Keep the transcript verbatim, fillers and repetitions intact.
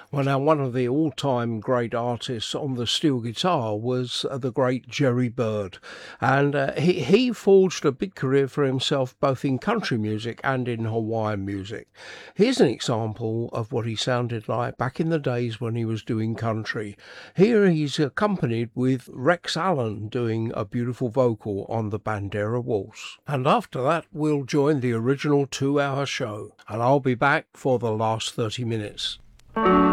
Well, now, one of the all time great artists on the steel guitar was uh, the great Jerry Bird. And uh, he, he forged a big career for himself both in country music and in Hawaiian music. Here's an example of what he sounded like back in the days when he was doing country. Here he's accompanied with Rex Allen doing a beautiful vocal on the Bandera Waltz. And after that, we'll join the original two hour show. And I'll be back for the last thirty minutes.